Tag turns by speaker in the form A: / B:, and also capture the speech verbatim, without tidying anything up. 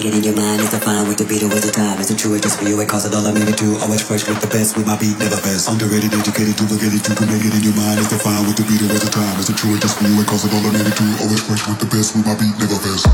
A: make it in your mind. It's the fun with the beat or with the time. It's the true, it's just for you. It costs a dollar, maybe two. Always fresh with the best. With my beat, never best. Underrated, educated, duplicated. You can make it in your mind. It's the fun with the beat or with the time. It's the true, it's just for you. It costs a dollar, maybe two. Always fresh with the best. With my beat, never best.